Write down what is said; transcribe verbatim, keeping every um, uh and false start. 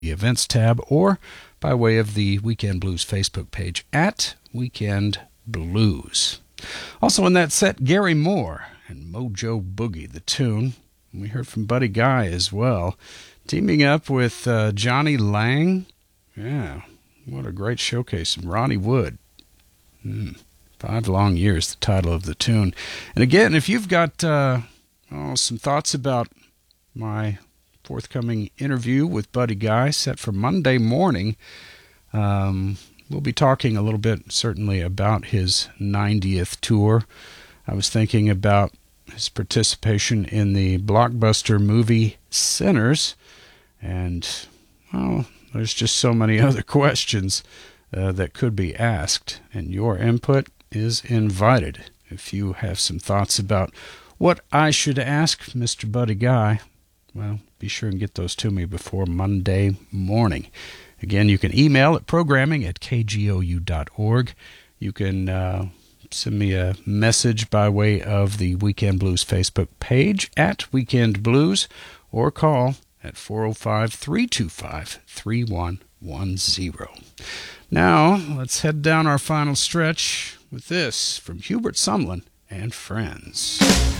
the events tab or by way of the Weekend Blues Facebook page at Weekend Blues. Also in that set, Gary Moore and Mojo Boogie, the tune. We heard from Buddy Guy as well, teaming up with uh, Johnny Lang. Yeah, what a great showcase. And Ronnie Wood. Hmm. Five Long Years, the title of the tune. And again, if you've got uh, oh, some thoughts about my forthcoming interview with Buddy Guy set for Monday morning, um, we'll be talking a little bit, certainly, about his ninetieth tour. I was thinking about his participation in the blockbuster movie Sinners, and, well, there's just so many other questions uh, that could be asked, and your input is invited. If you have some thoughts about what I should ask Mister Buddy Guy, well, be sure and get those to me before Monday morning. Again, you can email at programming at k g o u dot org. You can uh, send me a message by way of the Weekend Blues Facebook page at Weekend Blues, or call at four oh five, three two five, three one one zero. Now, let's head down our final stretch with this from Hubert Sumlin and Friends.